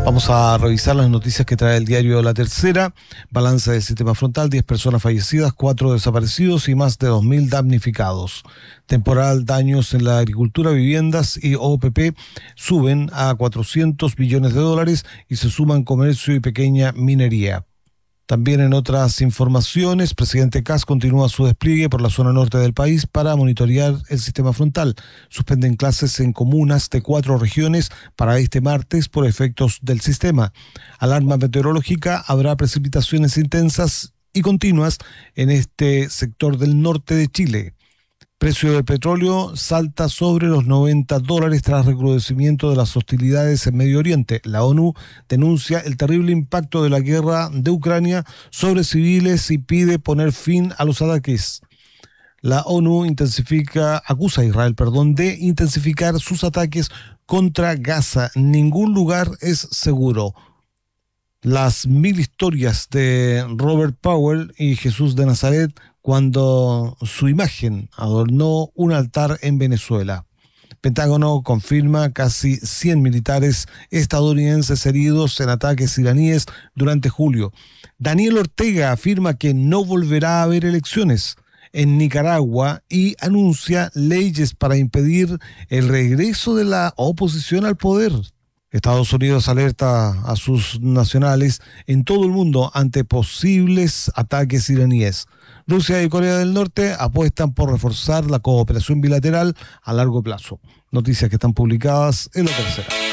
Vamos a revisar las noticias que trae el diario La Tercera. Balance del sistema frontal: 10 personas fallecidas, 4 desaparecidos y más de 2.000 damnificados. Temporal: daños en la agricultura, viviendas y OPP suben a $400 billones y se suman comercio y pequeña minería. También en otras informaciones, presidente Kast continúa su despliegue por la zona norte del país para monitorear el sistema frontal. Suspenden clases en comunas de 4 regiones para este martes por efectos del sistema. Alarma meteorológica: habrá precipitaciones intensas y continuas en este sector del norte de Chile. Precio del petróleo salta sobre los $90 tras recrudecimiento de las hostilidades en Medio Oriente. La ONU denuncia el terrible impacto de la guerra de Ucrania sobre civiles y pide poner fin a los ataques. La ONU acusa a Israel, de intensificar sus ataques contra Gaza. Ningún lugar es seguro. Las 1000 historias de Robert Powell y Jesús de Nazaret cuando su imagen adornó un altar en Venezuela. Pentágono confirma casi 100 militares estadounidenses heridos en ataques iraníes durante julio. Daniel Ortega afirma que no volverá a haber elecciones en Nicaragua y anuncia leyes para impedir el regreso de la oposición al poder. Estados Unidos alerta a sus nacionales en todo el mundo ante posibles ataques iraníes. Rusia y Corea del Norte apuestan por reforzar la cooperación bilateral a largo plazo. Noticias que están publicadas en La Tercera.